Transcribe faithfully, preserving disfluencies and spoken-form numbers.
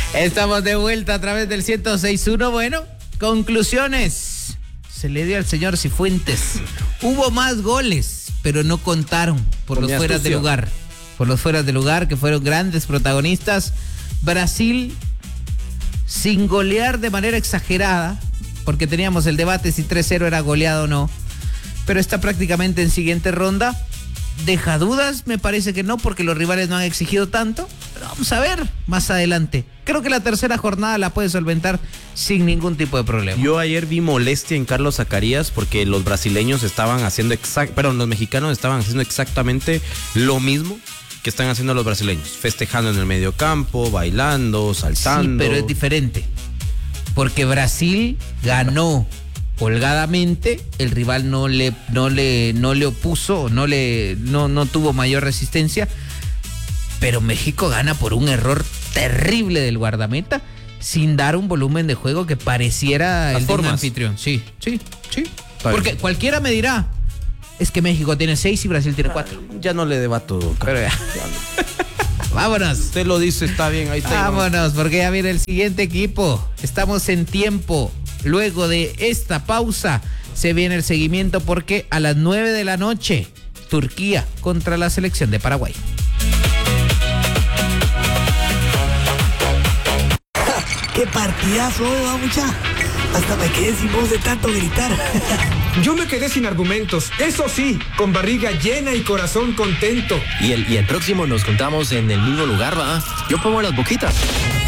Estamos de vuelta a través del ciento seis punto uno. Bueno, conclusiones. Se le dio al señor Cifuentes. Hubo más goles, pero no contaron por Con los mi fueras de astucia. lugar. Por los fueras de lugar, que fueron grandes protagonistas. Brasil, sin golear de manera exagerada, porque teníamos el debate si tres cero era goleado o no, pero está prácticamente en siguiente ronda. Deja dudas, me parece que no, porque los rivales no han exigido tanto, pero vamos a ver más adelante. Creo que la tercera jornada la puede solventar sin ningún tipo de problema. Yo ayer vi molestia en Carlos Zacarías porque los brasileños estaban haciendo exact, perdón, los mexicanos estaban haciendo exactamente lo mismo que están haciendo los brasileños, festejando en el medio campo, bailando, saltando. Sí, pero es diferente, porque Brasil ganó holgadamente, el rival no le no le no le opuso, no le no no tuvo mayor resistencia, pero México gana por un error terrible del guardameta sin dar un volumen de juego que pareciera Las el de un formas. anfitrión. Sí, sí, sí. Está Porque bien. cualquiera me dirá, es que México tiene seis y Brasil tiene cuatro. Ya no le debato. Pero ya. Vámonos. Usted lo dice, está bien, ahí está. Vámonos, porque ya viene el siguiente equipo. Estamos en tiempo. Luego de esta pausa se viene el seguimiento porque a las nueve de la noche, Turquía contra la selección de Paraguay. ¡Qué partidazo, eh, va, mucha! Hasta me quedé sin voz de tanto gritar. Yo me quedé sin argumentos, eso sí, con barriga llena y corazón contento. Y el, y el próximo nos juntamos en el mismo lugar, ¿va? Yo pongo las boquitas.